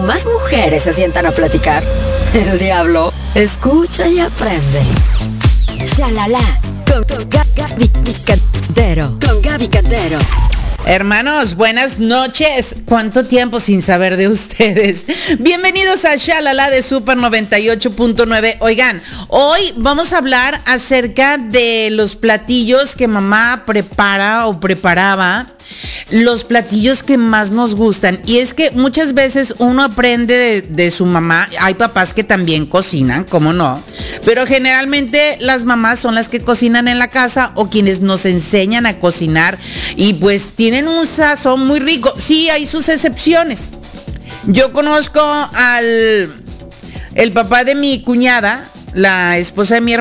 más mujeres se sientan a platicar. El diablo escucha y aprende. Shalala con Gaby Cantero. Con Gaby Cantero. Hermanos, buenas noches. ¿Cuánto tiempo sin saber de ustedes? Bienvenidos a Shalala de Super 98.9. Oigan, hoy vamos a hablar acerca de los platillos que mamá prepara o preparaba. Los platillos que más nos gustan. Y es que muchas veces uno aprende de su mamá. Hay papás que también cocinan, ¿cómo no? Pero generalmente las mamás son las que cocinan en la casa o quienes nos enseñan a cocinar. Y pues tienen un sazón muy rico. Sí, hay sus excepciones. Yo conozco el papá de mi cuñada, la esposa de mi hermano.